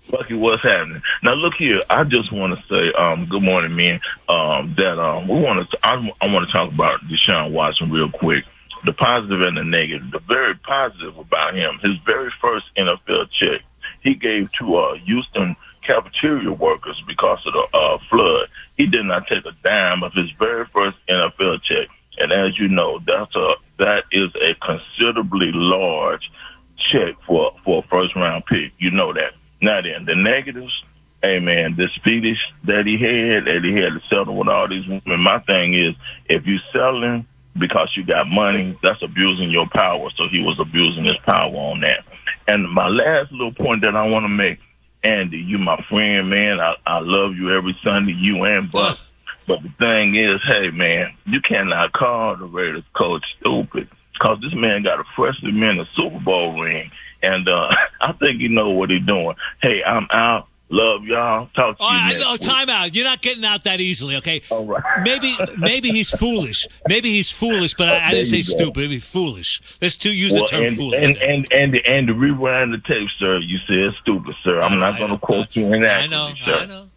Bucky, what's happening? Now, look here. I just want to say, good morning, man. I want to talk about Deshaun Watson real quick. The positive and the negative. The very positive about him, his very first NFL check, he gave to Houston cafeteria workers because of the flood. He did not take a dime of his very first NFL check, and as you know, that is a considerably large check for a first round pick. You know that. Now then, the negatives, hey man, the speedish that he had to settle with all these women. My thing is, if you selling because you got money, that's abusing your power. So he was abusing his power on that. And my last little point that I want to make, Andy, you my friend, man. I love you every Sunday, you and Buck. But the thing is, hey man, you cannot call the Raiders coach stupid, because this man got a freshly minted Super Bowl ring. And I think you know what he's doing. Hey, I'm out. Love y'all. Talk to you next week. Time out. You're not getting out that easily, okay? All right. Maybe he's foolish. Maybe he's foolish, but I didn't say stupid. Maybe foolish. Let's use the term foolish. And to rewind the tape, sir, you said stupid, sir. I'm not going to quote you in that. Sir. I know.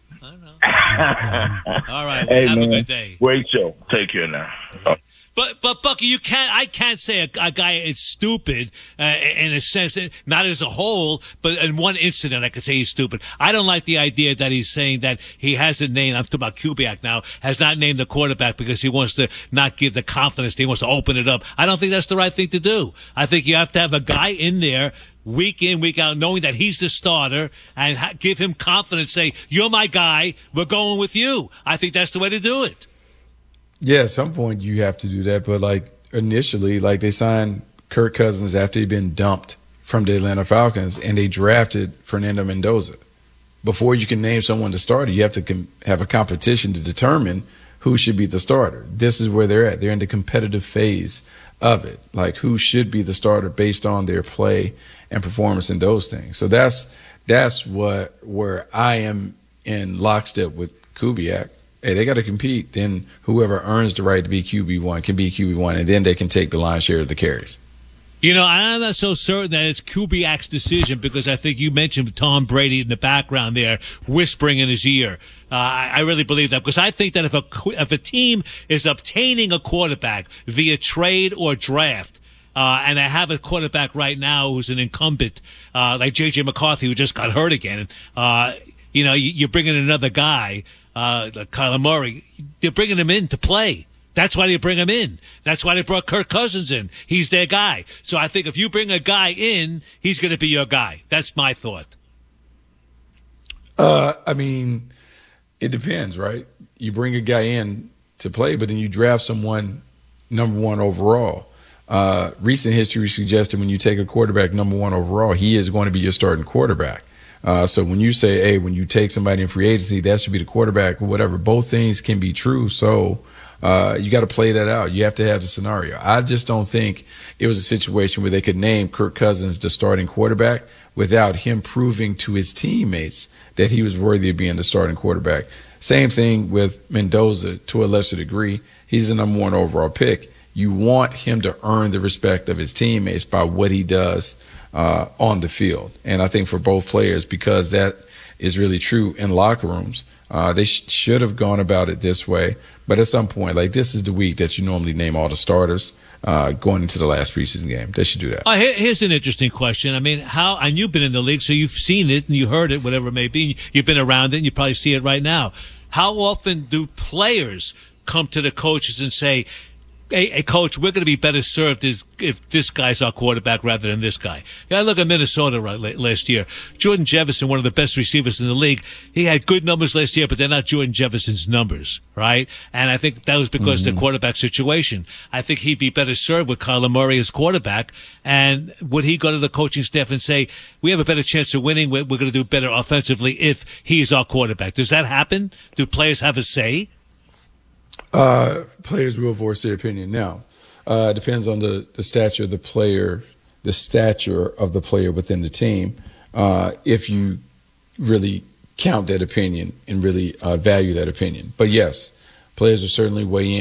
All right. Well, hey, have man, a good day. Great show. Take care now. But Bucky, I can't say a guy is stupid in a sense, not as a whole, but in one incident I could say he's stupid. I don't like the idea that he's saying that he hasn't named, I'm talking about Kubiak now, has not named the quarterback because he wants to not give the confidence, he wants to open it up. I don't think that's the right thing to do. I think you have to have a guy in there week in, week out, knowing that he's the starter, and give him confidence, say, you're my guy, we're going with you. I think that's the way to do it. Yeah, at some point you have to do that. But like initially, like they signed Kirk Cousins after he'd been dumped from the Atlanta Falcons, and they drafted Fernando Mendoza. Before you can name someone the starter, you have to have a competition to determine who should be the starter. This is where they're at. They're in the competitive phase of it. Like who should be the starter based on their play and performance and those things. So that's where I am in lockstep with Kubiak. Hey, they got to compete. Then whoever earns the right to be QB1 can be QB1, and then they can take the lion's share of the carries. You know, I'm not so certain that it's Kubiak's decision, because I think you mentioned Tom Brady in the background there whispering in his ear. I really believe that, because I think that if a team is obtaining a quarterback via trade or draft, and I have a quarterback right now who's an incumbent, like J.J. McCarthy, who just got hurt again, you bring in another guy, like Kyler Murray, they're bringing him in to play. That's why they bring him in. That's why they brought Kirk Cousins in. He's their guy. So I think if you bring a guy in, he's going to be your guy. That's my thought. I mean, it depends, right? You bring a guy in to play, but then you draft someone number one overall. Recent history suggested when you take a quarterback number one overall, he is going to be your starting quarterback. So when you say, hey, when you take somebody in free agency, that should be the quarterback or whatever, both things can be true. So you got to play that out. You have to have the scenario. I just don't think it was a situation where they could name Kirk Cousins the starting quarterback without him proving to his teammates that he was worthy of being the starting quarterback. Same thing with Mendoza to a lesser degree. He's the number one overall pick. You want him to earn the respect of his teammates by what he does on the field. And I think for both players, because that is really true in locker rooms, they should have gone about it this way. But at some point, like this is the week that you normally name all the starters going into the last preseason game. They should do that. Here's an interesting question. I mean, and you've been in the league, so you've seen it and you heard it, whatever it may be. You've been around it and you probably see it right now. How often do players come to the coaches and say, hey, coach, we're going to be better served if this guy's our quarterback rather than this guy? Yeah, look at Minnesota last year. Jordan Jefferson, one of the best receivers in the league, he had good numbers last year, but they're not Jordan Jefferson's numbers, right? And I think that was because of the quarterback situation. I think he'd be better served with Kyler Murray as quarterback. And would he go to the coaching staff and say, we have a better chance of winning, we're going to do better offensively if he is our quarterback? Does that happen? Do players have a say? Players will voice their opinion. Now, it depends on the stature of the player, the stature of the player within the team. If you really count that opinion and really value that opinion. But yes, players will certainly weigh in.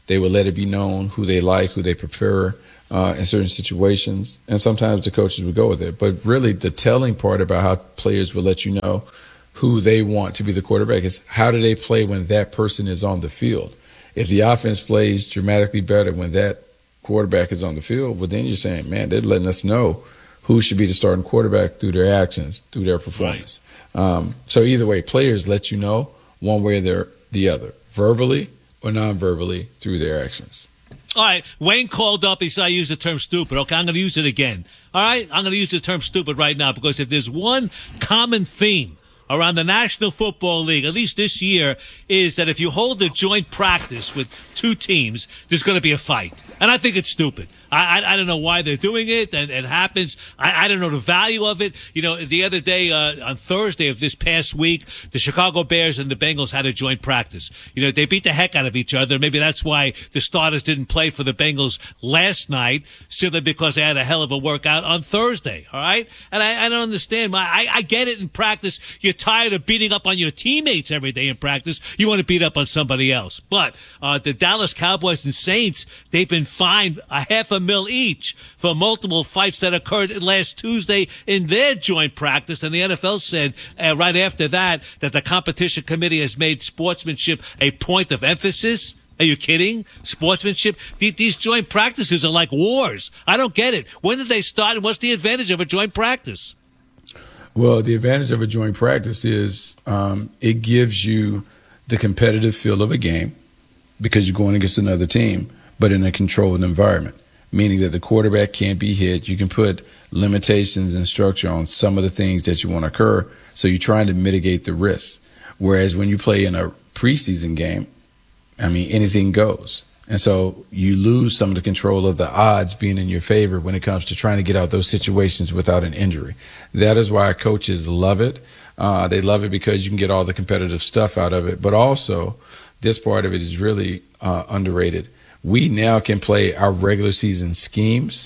They will let it be known who they like, who they prefer in certain situations. And sometimes the coaches would go with it. But really the telling part about how players will let you know who they want to be the quarterback is how do they play when that person is on the field. If the offense plays dramatically better when that quarterback is on the field, well, then you're saying, man, they're letting us know who should be the starting quarterback through their actions, through their performance. Right. So either way, players let you know one way or the other, verbally or non-verbally through their actions. All right, Wayne called up. He said I used the term stupid. Okay, I'm going to use it again. All right, I'm going to use the term stupid right now because if there's one common theme around the National Football League, at least this year, is that if you hold a joint practice with two teams, there's going to be a fight. And I think it's stupid. I don't know why they're doing it, and it happens. I don't know the value of it. You know, the other day, on Thursday of this past week, the Chicago Bears and the Bengals had a joint practice. You know, they beat the heck out of each other. Maybe that's why the starters didn't play for the Bengals last night, simply because they had a hell of a workout on Thursday, all right? And I don't understand. I get it in practice. You're tired of beating up on your teammates every day in practice. You want to beat up on somebody else. But the Dallas Cowboys and Saints, they've been fined $500,000 each for multiple fights that occurred last Tuesday in their joint practice. And the NFL said right after that the competition committee has made sportsmanship a point of emphasis. Are you kidding? Sportsmanship? These joint practices are like wars. I don't get it. When did they start, and what's the advantage of a joint practice? Well, the advantage of a joint practice is it gives you the competitive feel of a game because you're going against another team, but in a controlled environment, meaning that the quarterback can't be hit. You can put limitations and structure on some of the things that you want to occur, so you're trying to mitigate the risks. Whereas when you play in a preseason game, I mean, anything goes. And so you lose some of the control of the odds being in your favor when it comes to trying to get out those situations without an injury. That is why coaches love it. They love it because you can get all the competitive stuff out of it. But also, this part of it is really underrated. We now can play our regular season schemes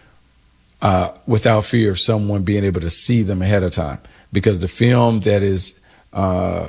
without fear of someone being able to see them ahead of time, because the film that is kind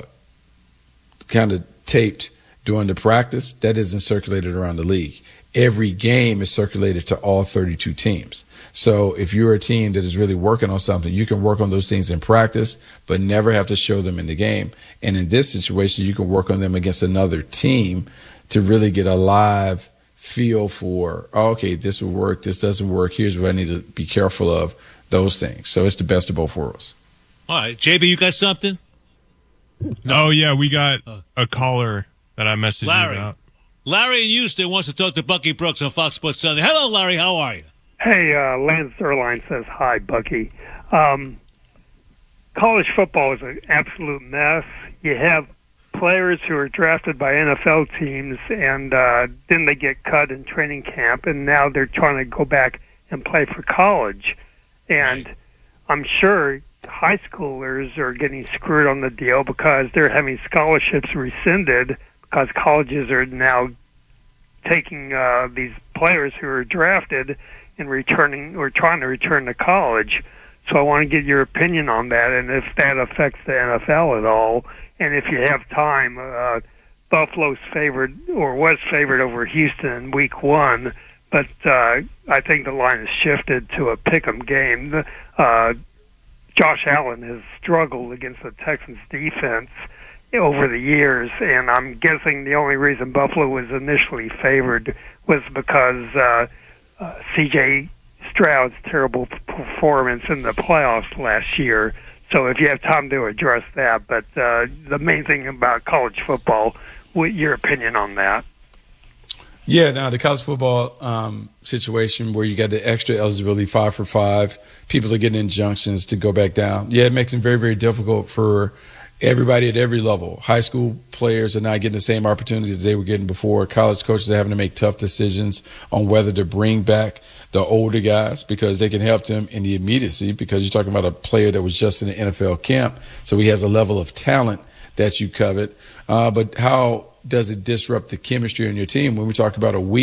of taped during the practice, that isn't circulated around the league. Every game is circulated to all 32 teams. So if you're a team that is really working on something, you can work on those things in practice, but never have to show them in the game. And in this situation, you can work on them against another team to really get a live feel for, oh, okay, this will work, this doesn't work, here's what I need to be careful of, those things. So it's the best of both worlds. All right, JB, you got something? No. Oh, yeah, we got a caller that I messaged you about. Larry in Houston wants to talk to Bucky Brooks on Fox Sports Sunday. Hello, Larry, how are you? Hey, Lance Erline says hi, Bucky. College football is an absolute mess. You have players who are drafted by NFL teams, and then they get cut in training camp, and now they're trying to go back and play for college. And I'm sure high schoolers are getting screwed on the deal because they're having scholarships rescinded because colleges are now taking these players who are drafted and returning or trying to return to college. So I want to get your opinion on that, and if that affects the NFL at all. And if you have time, Buffalo's favored or was favored over Houston in week 1, but I think the line has shifted to a pick'em game. Josh Allen has struggled against the Texans defense over the years, and I'm guessing the only reason Buffalo was initially favored was because C.J. Stroud's terrible performance in the playoffs last year. So if you have time to address that, but the main thing about college football, what your opinion on that? Yeah, now the college football situation where you got the extra eligibility 5 for 5, people are getting injunctions to go back down. Yeah, it makes it very, very difficult for everybody at every level. High school players are not getting the same opportunities they were getting before. College coaches are having to make tough decisions on whether to bring back the older guys because they can help them in the immediacy, because you're talking about a player that was just in the NFL camp, so he has a level of talent that you covet. But how does it disrupt the chemistry on your team when we talk about a week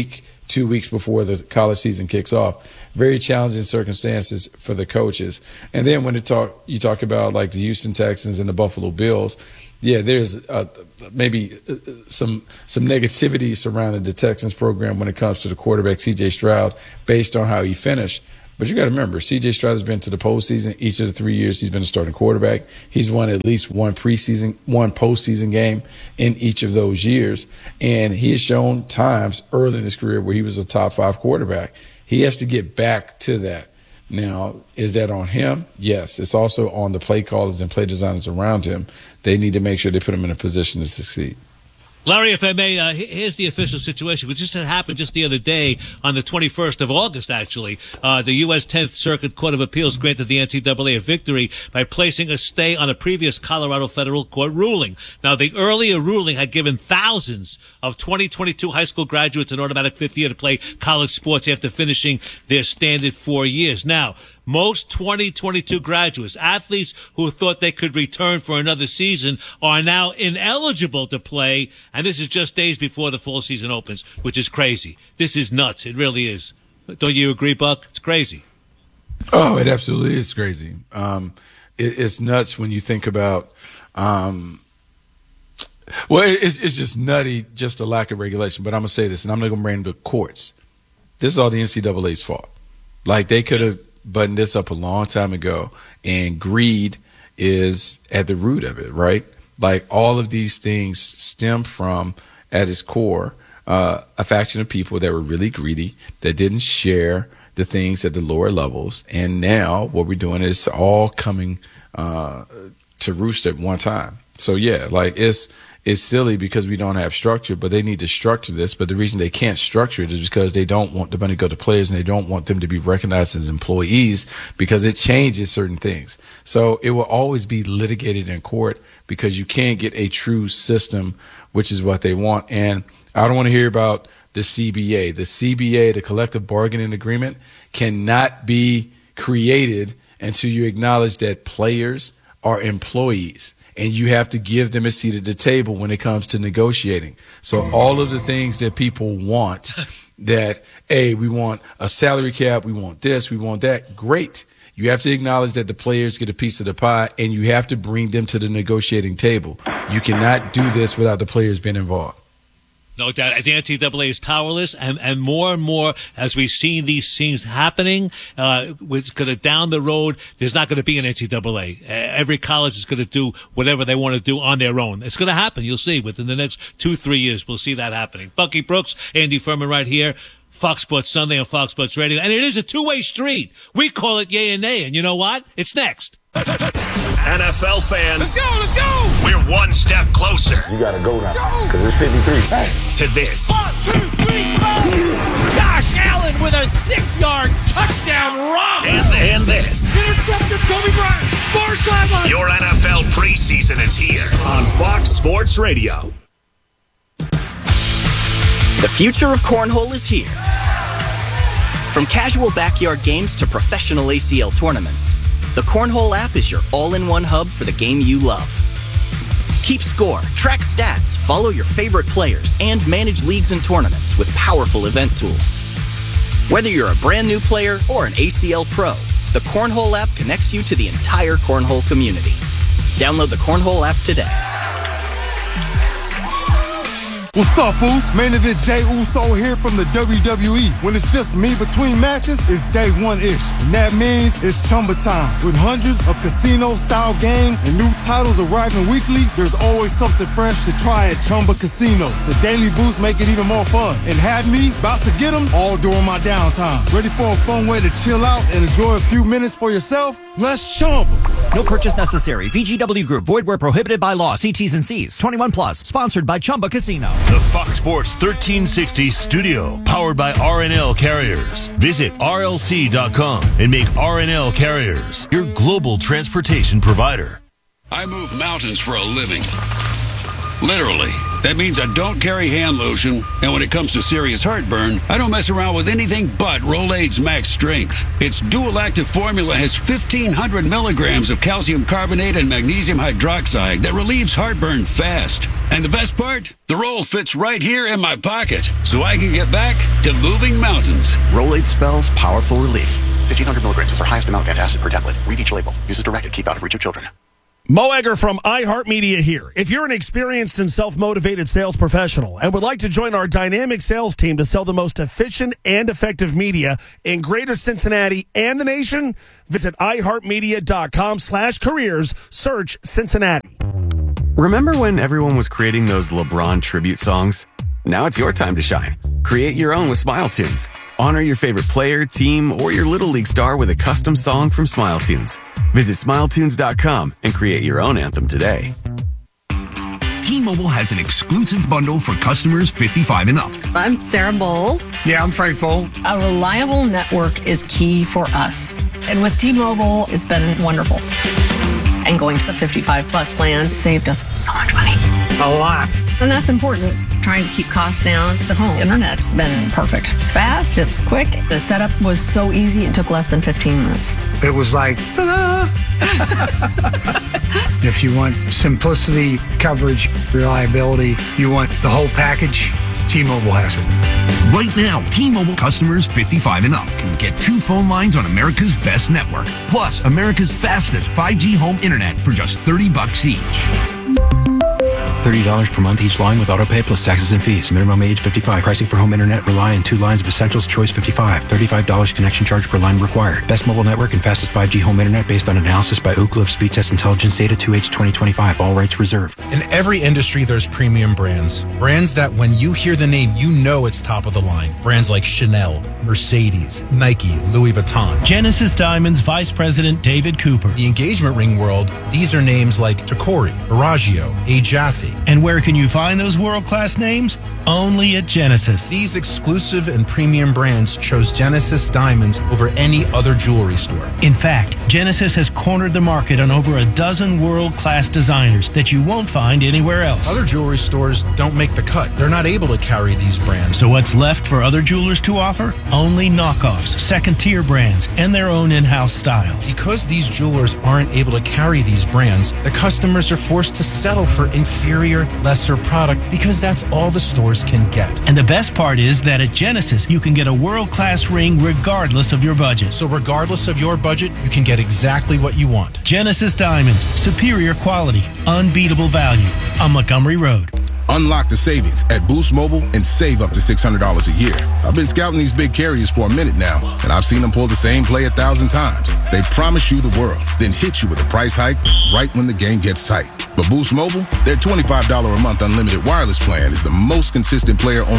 2 weeks before the college season kicks off. Very challenging circumstances for the coaches. And then when you talk about like the Houston Texans and the Buffalo Bills, yeah, there's maybe some negativity surrounding the Texans program when it comes to the quarterback, C.J. Stroud, based on how he finished. But you got to remember, C.J. Stroud has been to the postseason each of the 3 years he's been a starting quarterback. He's won at least one postseason game in each of those years. And he has shown times early in his career where he was a top 5 quarterback. He has to get back to that. Now, is that on him? Yes. It's also on the play callers and play designers around him. They need to make sure they put him in a position to succeed. Larry, if I may, here's the official situation, which just happened just the other day on the 21st of August, actually. The U.S. 10th Circuit Court of Appeals granted the NCAA a victory by placing a stay on a previous Colorado federal court ruling. Now, the earlier ruling had given thousands of 2022 high school graduates an automatic fifth year to play college sports after finishing their standard 4 years. Now, most 2022 graduates, athletes who thought they could return for another season, are now ineligible to play, and this is just days before the fall season opens, which is crazy. This is nuts. It really is. Don't you agree, Buck? It's crazy. Oh, it absolutely is crazy. It's nuts when you think about it's just nutty, just a lack of regulation. But I'm going to say this, and I'm not going to bring the courts. This is all the NCAA's fault. Like, they could have buttoned this up a long time ago, and greed is at the root of it, right? Like, all of these things stem from, at its core, a faction of people that were really greedy, that didn't share the things at the lower levels. And now what we're doing is all coming to roost at one time. So, yeah, like, it's silly because we don't have structure, but they need to structure this. But the reason they can't structure it is because they don't want the money to go to players, and they don't want them to be recognized as employees, because it changes certain things. So it will always be litigated in court because you can't get a true system, which is what they want. And I don't want to hear about the CBA. The CBA, the collective bargaining agreement, cannot be created until you acknowledge that players are employees, and you have to give them a seat at the table when it comes to negotiating. So all of the things that people want, that, hey, we want a salary cap, we want this, we want that, great. You have to acknowledge that the players get a piece of the pie, and you have to bring them to the negotiating table. You cannot do this without the players being involved. No doubt. The NCAA is powerless, and more as we've seen these things happening, it's going to down the road, there's not going to be an NCAA. Every college is going to do whatever they want to do on their own. It's going to happen. You'll see within the next 2-3 years. We'll see that happening. Bucky Brooks, Andy Furman right here. Fox Sports Sunday on Fox Sports Radio. And it is a two-way street. We call it yay and nay. And you know what? It's next. NFL fans, let's go! We're one step closer. You gotta go now, because it's 53. Hey. To this. 1, 2, 3, 4! Josh Allen with a 6-yard touchdown run! And this. Intercepted Kobe Bryant, far sideline! Your NFL preseason is here on Fox Sports Radio. The future of cornhole is here. From casual backyard games to professional ACL tournaments, the Cornhole app is your all-in-one hub for the game you love. Keep score, track stats, follow your favorite players, and manage leagues and tournaments with powerful event tools. Whether you're a brand new player or an ACL pro, the Cornhole app connects you to the entire cornhole community. Download the Cornhole app today. What's up, fools? Man event Jey Uso here from the WWE. When it's just me between matches, it's day one-ish. And that means it's Chumba time. With hundreds of casino-style games and new titles arriving weekly, there's always something fresh to try at Chumba Casino. The daily boosts make it even more fun. And have me about to get them all during my downtime. Ready for a fun way to chill out and enjoy a few minutes for yourself? Let's Chumba. No purchase necessary. VGW Group. Void where prohibited by law. See T's and C's. 21 plus. Sponsored by Chumba Casino. The Fox Sports 1360 studio, powered by RNL Carriers. Visit RLC.com and make RNL Carriers your global transportation provider. I move mountains for a living. Literally That means I don't carry hand lotion, and when it comes to serious heartburn, I don't mess around with anything but Rolaids Max Strength. Its dual-active formula has 1,500 milligrams of calcium carbonate and magnesium hydroxide that relieves heartburn fast. And the best part? The roll fits right here in my pocket, so I can get back to moving mountains. Rolaids spells powerful relief. 1,500 milligrams is our highest amount of antacid per tablet. Read each label. Use as directed. Keep out of reach of children. Mo Egger from iHeartMedia here. If you're an experienced and self-motivated sales professional and would like to join our dynamic sales team to sell the most efficient and effective media in greater Cincinnati and the nation, visit iHeartMedia.com/careers, search Cincinnati. Remember when everyone was creating those LeBron tribute songs? Now it's your time to shine. Create your own with Smile Tunes. Honor your favorite player, team, or your Little League star with a custom song from Smile Tunes. Visit SmileTunes.com and create your own anthem today. T-Mobile has an exclusive bundle for customers 55 and up. I'm Sarah Bowl. Yeah, I'm Frank Bowl. A reliable network is key for us. And with T-Mobile, it's been wonderful. And going to the 55 plus plan saved us so much money. A lot. And that's important. Trying to keep costs down. The home internet's been perfect. It's fast, it's quick. The setup was so easy, it took less than 15 minutes. It was like, ta-da! If you want simplicity, coverage, reliability, you want the whole package, T-Mobile has it. Right now, T-Mobile customers 55 and up can get 2 phone lines on America's best network, plus America's fastest 5G home internet for just $30 each. $30 per month each line with autopay plus taxes and fees. Minimum age 55. Pricing for home internet rely on 2 lines of Essentials Choice 55. $35 connection charge per line required. Best mobile network and fastest 5G home internet based on analysis by Ookla of Speed Test Intelligence data 2H 2025. All rights reserved. In every industry, there's premium brands. Brands that when you hear the name, you know it's top of the line. Brands like Chanel, Mercedes, Nike, Louis Vuitton. Genesis Diamonds Vice President David Cooper. The engagement ring world, these are names like Tacori, Bellagio, A. Jaffe. And where can you find those world-class names? Only at Genesis. These exclusive and premium brands chose Genesis Diamonds over any other jewelry store. In fact, Genesis has cornered the market on over a dozen world-class designers that you won't find anywhere else. Other jewelry stores don't make the cut. They're not able to carry these brands. So what's left for other jewelers to offer? Only knockoffs, second-tier brands, and their own in-house styles. Because these jewelers aren't able to carry these brands, the customers are forced to settle for inferior, lesser product because that's all the stores can get. And the best part is that at Genesis, you can get a world-class ring regardless of your budget. So regardless of your budget, you can get exactly what you want. Genesis Diamonds, superior quality, unbeatable value on Montgomery Road. Unlock the savings at Boost Mobile and save up to $600 a year. I've been scouting these big carriers for a minute now, and I've seen them pull the same play 1,000 times. They promise you the world, then hit you with a price hike right when the game gets tight. But Boost Mobile, their $25 a month unlimited wireless plan is the most consistent player on